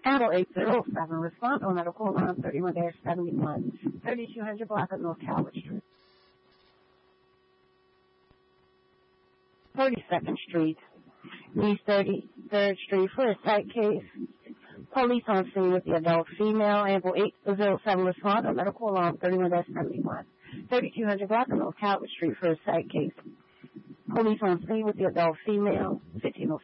Handle 807. Respond on medical line 31-71. 3200 Blackwood, North Calvert Street. 32nd Street, East 33rd Street for a site case. Police on scene with the adult female. Handle 807. Respond on medical line 31-71. 3200 Blackwood, North Calvert Street for a site case. Police on scene with the adult female. 15